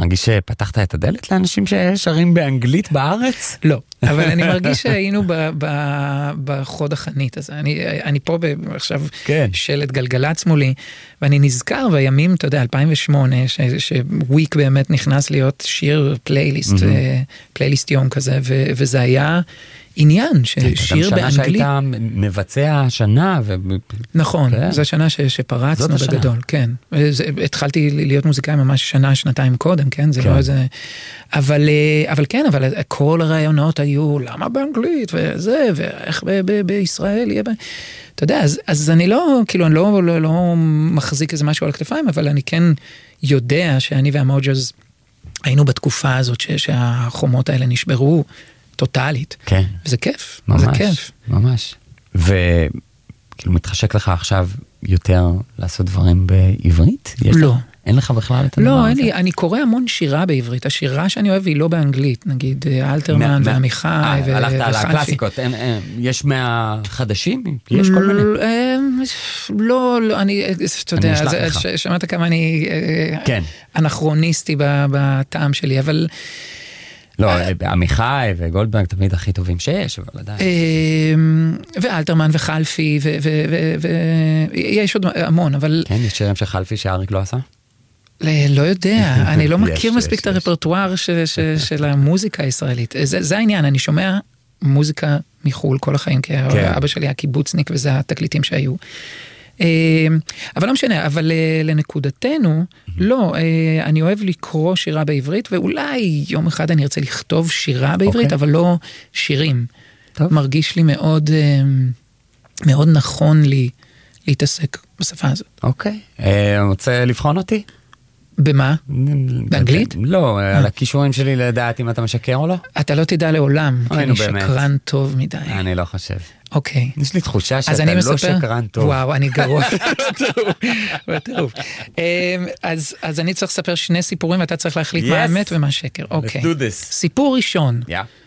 מרגיש שפתחת את הדלת לאנשים ששרים באנגלית בארץ? לא, אבל אני מרגיש שהיינו בחוד החנית, אז אני פה עכשיו שלט גלגלצ מולי, ואני נזכר בימים, אתה יודע, 2008, שוויק באמת נכנס להיות שיר פלייליסט יום כזה, וזה היה עניין, ששיר באנגלית. שנה שהיית מבצע שנה. נכון, זו השנה שפרצנו בגדול, כן. התחלתי להיות מוזיקאי ממש שנה, שנתיים קודם, כן? זה לא איזה... אבל כן, אבל כל הרעיונות היו, למה באנגלית, וזה, ואיך בישראל יהיה... אתה יודע, אז אני לא, כאילו, אני לא מחזיק איזה משהו על הכתפיים, אבל אני כן יודע שאני והמוג'אז היינו בתקופה הזאת שהחומות האלה נשברו, טוטלית. כן. וזה כיף. ממש, זה כיף. ממש. וכאילו מתחשק לך עכשיו יותר לעשות דברים בעברית? לא. אין לך בכלל את הדבר לא, הזה? אני קורא המון שירה בעברית. השירה שאני אוהב היא לא באנגלית. נגיד אלתרמן ועמיחי וחלפי. הלכת על הקלאסיקות. יש מהחדשים? יש כל מיני? לא, אתה יודע, שמעת כמה אני אנכרוניסטי בטעם שלי, אבל... לא, עמיחי וגולדברג תמיד הכי טובים שיש, אבל עדיין. ואלתרמן וחלפי, ויש עוד המון, אבל... כן, יש שירים של חלפי שאריק לא עשה? לא יודע, אני לא מכיר מספיק את הרפרטואר של המוזיקה הישראלית. זה העניין, אני שומע מוזיקה מחול כל החיים, כי אבא שלי היה קיבוצניק, וזה התקליטים שהיו. אבל לא משנה, אבל לנקודתנו, לא, אני אוהב לקרוא שירה בעברית, ואולי יום אחד אני ארצה לכתוב שירה בעברית, אבל לא שירים. מרגיש לי מאוד, מאוד נכון לי להתעסק בשפה הזאת. אוקיי. רוצה לבחון אותי? במה? באנגלית? לא, על הכישורים שלי לדעת אם אתה משקר או לא. אתה לא תדע לעולם, כי אני שקרן טוב מדי. אני לא חושב. אוקיי. יש לי תחושה שאתה לא שקרן טוב. וואו, אני גרוע. בטירוף. אז אני צריך לספר שני סיפורים, ואתה צריך להחליט מה האמת ומה שקר. אוקיי. Let's do this. סיפור ראשון.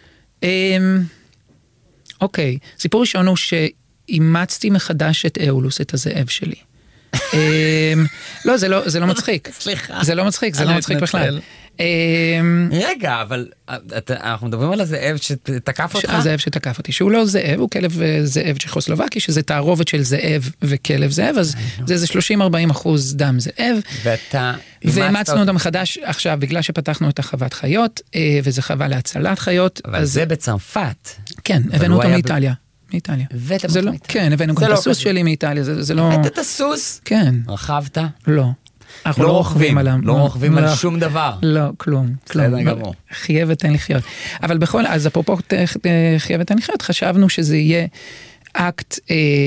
אוקיי. סיפור ראשון הוא שאימצתי מחדש את אאולוס, את הזאב שלי. לא, זה לא מצחיק. סליחה. זה לא מצחיק בכלל. רגע, אבל אנחנו מדברים על הזאב שתקף אותך? הזאב שתקף אותי, שהוא לא זאב, הוא כלב זאב צ'כוסלובקי, שזה תערובת של זאב וכלב זאב, אז זה איזה 30-40% דם זאב. ואימצנו אותם מחדש עכשיו, בגלל שפתחנו את החוות חיות, וזה חווה להצלת חיות. אבל זה בצרפת. כן, הבאנו אותו מאיטליה. מאיטליה. הבאתם אותו מאיטליה. כן, הבאנו גם את הסוס שלי מאיטליה, זה לא... הבאת את הסוס? כן. רכבת? לא. אנחנו לא רוכבים עליו. לא רוכבים על שום דבר. לא, כלום. חיה ותן לחיות. אבל בכל, אז אפרופו חיה ותן לחיות, חשבנו שזה יהיה אקט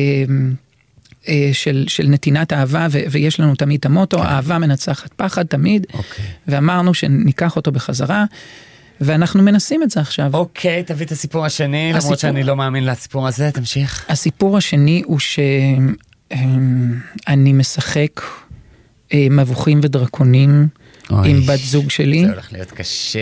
של נתינת אהבה, ויש לנו תמיד את המוטו, אהבה מנצחת פחד תמיד, ואמרנו שניקח אותו בחזרה, ואנחנו מנסים את זה עכשיו. אוקיי, תביא את הסיפור השני, למרות שאני לא מאמין לסיפור הזה, תמשיך. הסיפור השני הוא שאני משחק מבוכים ודרקונים עם בת זוג שלי. זה הולך להיות קשה.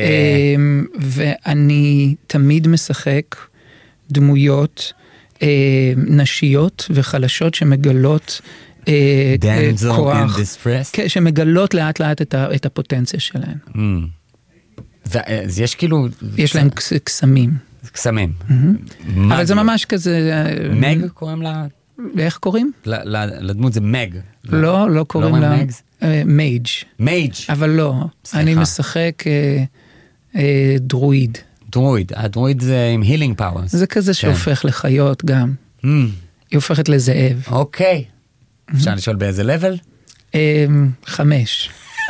ואני תמיד משחק דמויות נשיות וחלשות שמגלות כוח. שמגלות לאט לאט את הפוטנציה שלהן. אז יש כאילו... יש להם קסמים. קסמים. אבל זה ממש כזה... מג קוראים לה... איך קוראים? לדמות זה מג. לא קוראים לה... מייג'. מייג'. אבל לא. אני משחק דרואיד. דרואיד. הדרואיד זה עם הילינג פאוור. זה כזה שהופך לחיות גם. היא הופכת לזאב. אוקיי. אפשר לשאול באיזה לבל? 5.